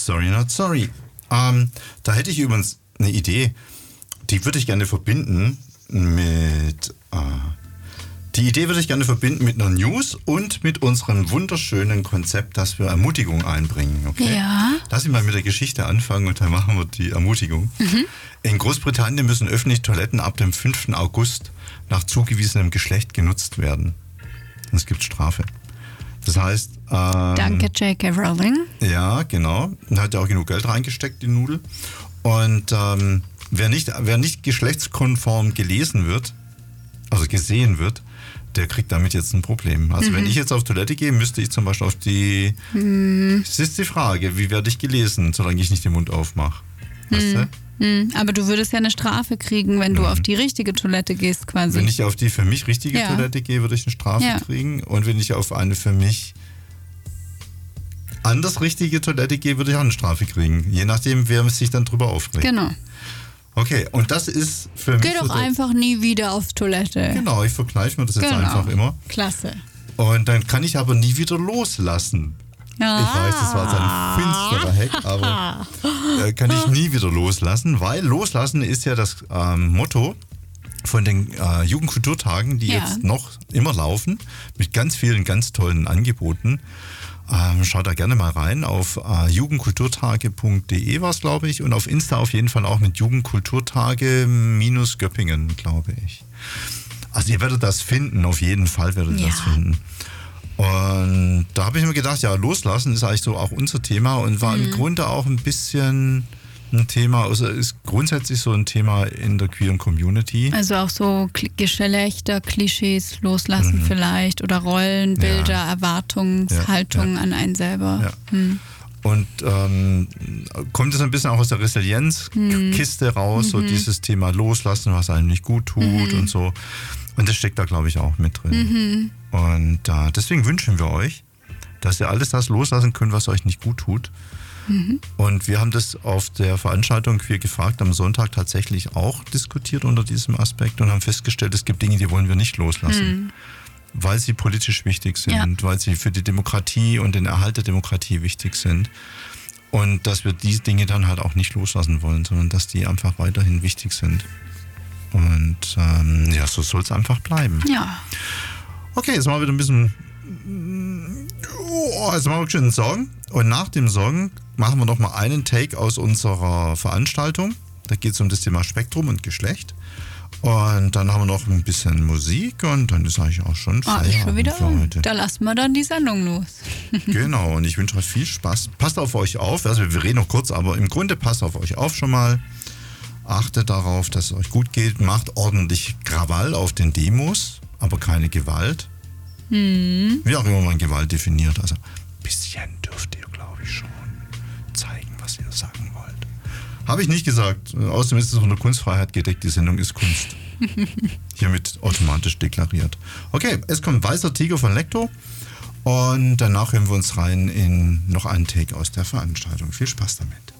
Sorry, not sorry. Da hätte ich übrigens eine Idee, die würde ich gerne verbinden mit... Die Idee würde ich gerne verbinden mit einer News und mit unserem wunderschönen Konzept, dass wir Ermutigung einbringen. Okay? Ja. Lass mich mal mit der Geschichte anfangen und dann machen wir die Ermutigung. In Großbritannien müssen öffentliche Toiletten ab dem 5. August nach zugewiesenem Geschlecht genutzt werden. Es gibt Strafe. Das heißt... Danke, J.K. Rowling. Ja, genau. Da hat ja auch genug Geld reingesteckt, die Nudel. Und wer nicht geschlechtskonform gelesen wird, also gesehen wird, der kriegt damit jetzt ein Problem. Also wenn ich jetzt auf Toilette gehe, müsste ich zum Beispiel auf die... Es ist die Frage, wie werde ich gelesen, solange ich nicht den Mund aufmache. Weißt du? Aber du würdest ja eine Strafe kriegen, wenn du auf die richtige Toilette gehst quasi. Wenn ich auf die für mich richtige Toilette gehe, würde ich eine Strafe kriegen. Und wenn ich auf eine für mich anders richtige Toilette gehe, würde ich auch eine Strafe kriegen. Je nachdem, wer sich dann drüber aufregt. Genau. Okay, und das ist für mich... Geh doch einfach nie wieder auf Toilette. Genau, ich verkneife mir das jetzt einfach immer. Klasse. Und dann kann ich aber nie wieder loslassen. Ja. Ich weiß, das war jetzt ein finsterer Hack, aber kann ich nie wieder loslassen, weil loslassen ist ja das Motto von den Jugendkulturtagen, die jetzt noch immer laufen, mit ganz vielen ganz tollen Angeboten. Schaut da gerne mal rein auf jugendkulturtage.de war es, glaube ich, und auf Insta auf jeden Fall auch mit Jugendkulturtage-Göppingen, glaube ich. Also ihr werdet das finden, auf jeden Fall werdet ihr das finden. Und da habe ich mir gedacht, ja, loslassen ist eigentlich so auch unser Thema und war im Grunde auch ein bisschen ein Thema, also ist grundsätzlich so ein Thema in der queeren Community. Also auch so Geschlechter-Klischees loslassen vielleicht oder Rollenbilder, Erwartungshaltungen an einen selber. Ja. Und kommt es ein bisschen auch aus der Resilienzkiste raus, so dieses Thema loslassen, was einem nicht gut tut und so. Und das steckt da, glaube ich, auch mit drin. Und deswegen wünschen wir euch, dass ihr alles das loslassen könnt, was euch nicht gut tut. Und wir haben das auf der Veranstaltung Queer gefragt am Sonntag tatsächlich auch diskutiert unter diesem Aspekt und haben festgestellt, es gibt Dinge, die wollen wir nicht loslassen, weil sie politisch wichtig sind, weil sie für die Demokratie und den Erhalt der Demokratie wichtig sind. Und dass wir diese Dinge dann halt auch nicht loslassen wollen, sondern dass die einfach weiterhin wichtig sind. Und so soll es einfach bleiben. Ja. Okay, jetzt machen wir wieder ein bisschen... jetzt machen wir schon einen Song. Und nach dem Song machen wir noch mal einen Take aus unserer Veranstaltung. Da geht es um das Thema Spektrum und Geschlecht. Und dann haben wir noch ein bisschen Musik und dann ist eigentlich auch schon Feierabend für heute. Da lassen wir dann die Sendung los. Genau, und ich wünsche euch viel Spaß. Passt auf euch auf. Also wir reden noch kurz, aber im Grunde passt auf euch auf schon mal. Achtet darauf, dass es euch gut geht. Macht ordentlich Krawall auf den Demos, aber keine Gewalt. Wie auch immer man Gewalt definiert. Also ein bisschen dürft ihr, glaube ich, schon zeigen, was ihr sagen wollt. Habe ich nicht gesagt. Außerdem ist es von der Kunstfreiheit gedeckt. Die Sendung ist Kunst. Hiermit automatisch deklariert. Okay, es kommt Weißer Tiger von Lecto. Und danach hören wir uns rein in noch einen Take aus der Veranstaltung. Viel Spaß damit.